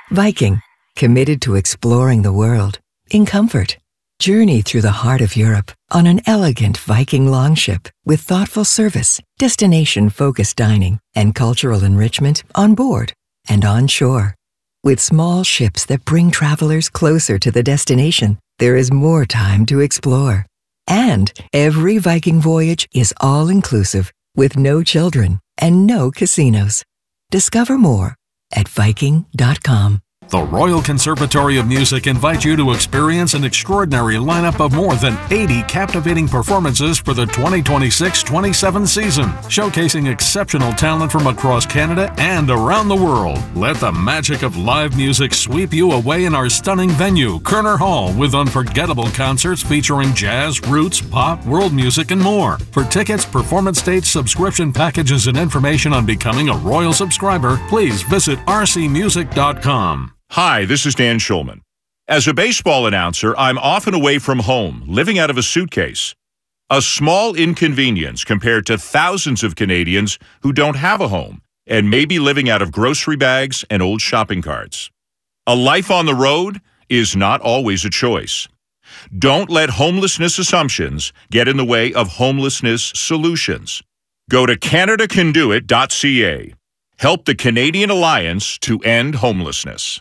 Viking, committed to exploring the world in comfort. Journey through the heart of Europe on an elegant Viking longship with thoughtful service, destination-focused dining, and cultural enrichment on board and on shore. With small ships that bring travelers closer to the destination, there is more time to explore. And every Viking voyage is all-inclusive with no children and no casinos. Discover more at Viking.com. The Royal Conservatory of Music invites you to experience an extraordinary lineup of more than 80 captivating performances for the 2026-27 season, showcasing exceptional talent from across Canada and around the world. Let the magic of live music sweep you away in our stunning venue, Kerner Hall, with unforgettable concerts featuring jazz, roots, pop, world music, and more. For tickets, performance dates, subscription packages, and information on becoming a Royal subscriber, please visit rcmusic.com. Hi, this is Dan Schulman. As a baseball announcer, I'm often away from home, living out of a suitcase. A small inconvenience compared to thousands of Canadians who don't have a home and may be living out of grocery bags and old shopping carts. A life on the road is not always a choice. Don't let homelessness assumptions get in the way of homelessness solutions. Go to CanadaCanDoIt.ca. Help the Canadian Alliance to End Homelessness.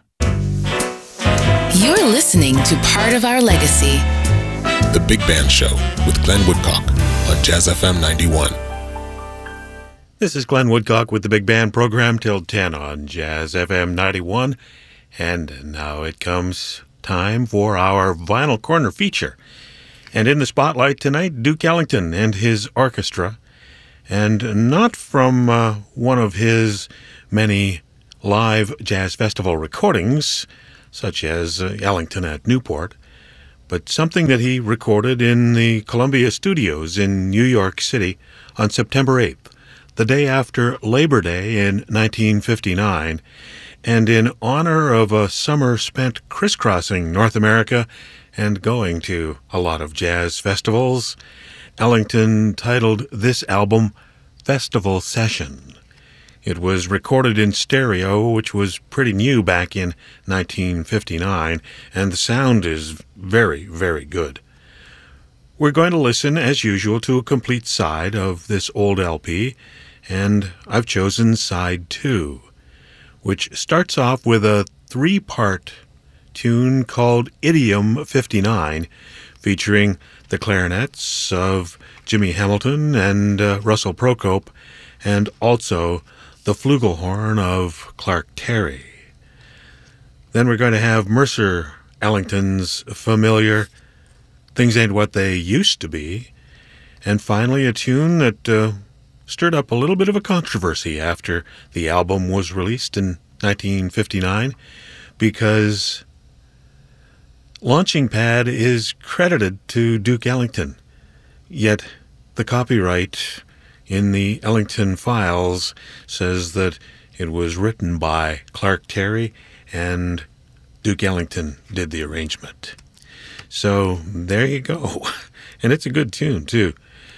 You're listening to Part of Our Legacy. The Big Band Show with Glenn Woodcock on Jazz FM 91. This is Glenn Woodcock with the Big Band program till 10 on Jazz FM 91. And now it comes time for our Vinyl Corner feature. And in the spotlight tonight, Duke Ellington and his orchestra. And not from one of his many live jazz festival recordings, such as Ellington at Newport, but something that he recorded in the Columbia Studios in New York City on September 8th, the day after Labor Day in 1959, and in honor of a summer spent crisscrossing North America and going to a lot of jazz festivals. Ellington titled this album Festival Session. It was recorded in stereo, which was pretty new back in 1959, and the sound is very, very good. We're going to listen, as usual, to a complete side of this old LP, and I've chosen side 2, which starts off with a 3-part tune called Idiom 59, featuring the clarinets of Jimmy Hamilton and Russell Procope, and also the flugelhorn of Clark Terry. Then we're going to have Mercer Ellington's familiar Things Ain't What They Used to Be, and finally a tune that stirred up a little bit of a controversy after the album was released in 1959, because Launching Pad is credited to Duke Ellington, yet the copyright in the Ellington files says that it was written by Clark Terry and Duke Ellington did the arrangement. So there you go. And it's a good tune, too.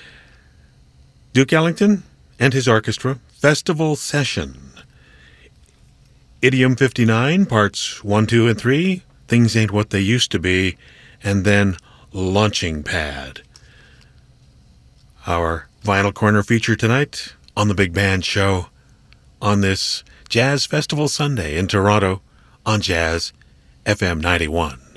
Duke Ellington and his orchestra, Festival Session. Idiom 59, parts 1, 2, and 3, Things Ain't What They Used to Be, and then Launching Pad. Our Vinyl Corner feature tonight on the Big Band Show on this Jazz Festival Sunday in Toronto on Jazz FM 91.